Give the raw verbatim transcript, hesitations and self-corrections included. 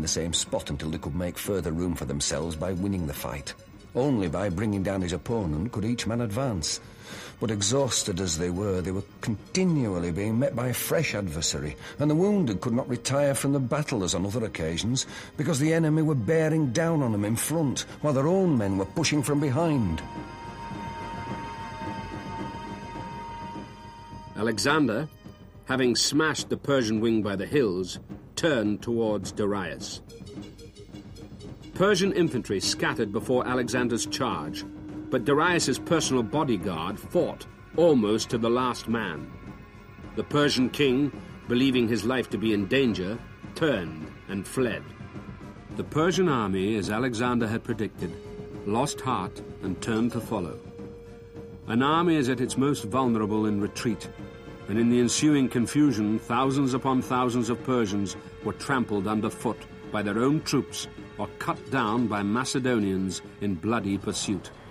the same spot until they could make further room for themselves by winning the fight. Only by bringing down his opponent could each man advance. But exhausted as they were, they were continually being met by a fresh adversary, and the wounded could not retire from the battle as on other occasions, because the enemy were bearing down on them in front, while their own men were pushing from behind. Alexander, having smashed the Persian wing by the hills, turned towards Darius. Persian infantry scattered before Alexander's charge, but Darius's personal bodyguard fought almost to the last man. The Persian king, believing his life to be in danger, turned and fled. The Persian army, as Alexander had predicted, lost heart and turned to follow. An army is at its most vulnerable in retreat, and in the ensuing confusion, thousands upon thousands of Persians were trampled underfoot by their own troops or cut down by Macedonians in bloody pursuit.